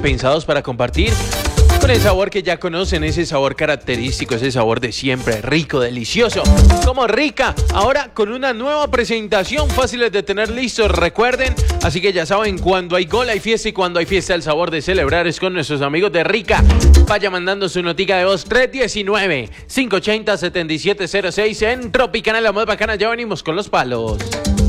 pensados para compartir con el sabor que ya conocen, ese sabor característico, ese sabor de siempre, rico, delicioso, como Rica, ahora con una nueva presentación, fáciles de tener listos, recuerden, así que ya saben, cuando hay gol hay fiesta y cuando hay fiesta el sabor de celebrar es con nuestros amigos de Rica. Vaya mandando su notica de voz 319-580-7706 en Tropicana, la más bacana, ya venimos con los palos.